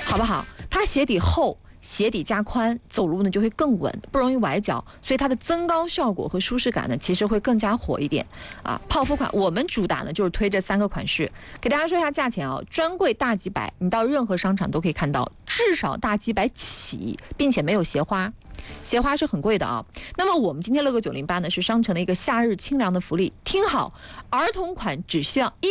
好不好？它鞋底厚，鞋底加宽，走路呢就会更稳，不容易崴脚，所以它的增高效果和舒适感呢，其实会更加火一点啊。泡芙款我们主打呢就是推这3个款式，给大家说一下价钱啊，专柜大几百，你到任何商场都可以看到，至少大几百起，并且没有鞋花。鞋花是很贵的啊。那么我们今天乐购908呢是商城的一个夏日清凉的福利，听好，儿童款只需要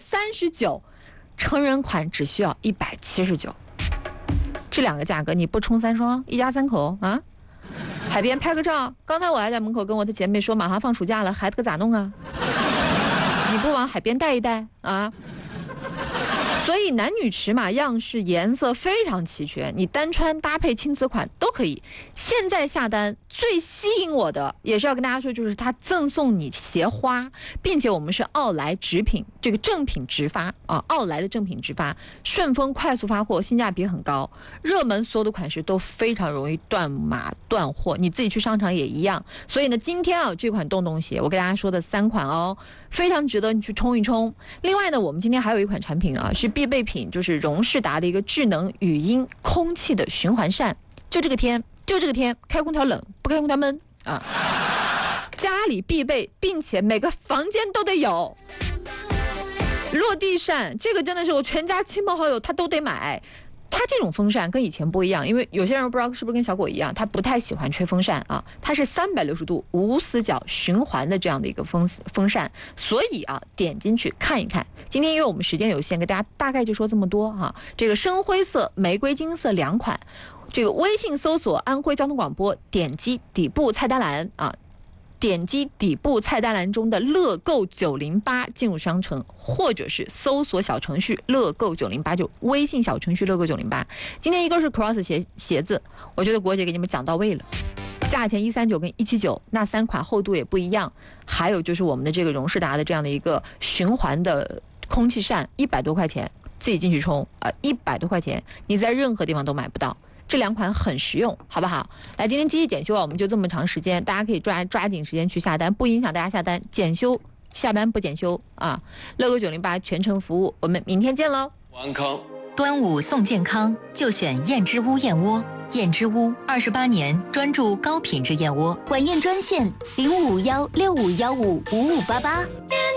139，成人款只需要179。这2个价格你不冲3双，一家3口啊？海边拍个照，刚才我还在门口跟我的姐妹说，马上放暑假了，孩子可咋弄啊？你不往海边带一带啊？所以男女尺码、样式、颜色非常齐全，你单穿搭配亲子款都可以。现在下单最吸引我的，也是要跟大家说，就是它赠送你鞋花，并且我们是奥莱直品，这个正品直发啊，奥莱的正品直发，顺丰快速发货，性价比很高。热门所有的款式都非常容易断码断货，你自己去商场也一样。所以呢，今天啊这款洞洞鞋，我给大家说的3款哦，非常值得你去冲一冲。另外呢，我们今天还有一款产品啊，是必备品，就是荣仕达的一个智能语音空气的循环扇。就这个天，开空调冷，不开空调闷啊，家里必备，并且每个房间都得有。落地扇，这个真的是我全家亲朋好友他都得买。它这种风扇跟以前不一样，因为有些人不知道是不是跟小果一样，他不太喜欢吹风扇啊，它是360度无死角循环的这样的一个风扇，所以啊，点进去看一看。今天因为我们时间有限，给大家大概就说这么多哈。这个深灰色、玫瑰金色2款，这个微信搜索安徽交通广播，点击底部菜单栏啊。点击底部菜单栏中的乐购908进入商城，或者是搜索小程序乐购908，就微信小程序乐购908。今天一个是 Cross 鞋子，我觉得国姐给你们讲到位了，价钱139跟179，那3款厚度也不一样。还有就是我们的这个荣仕达的这样的一个循环的空气扇，100多块钱，自己进去冲100多块钱，你在任何地方都买不到。这2款很实用，好不好？来，今天机器检修啊，我们就这么长时间，大家可以抓紧时间去下单，不影响大家下单。检修下单不检修啊！乐购908全程服务，我们明天见喽。 安康， 端午送健康，就选燕之屋燕窝。燕之屋28年专注高品质燕窝， 晚宴专线055165155588。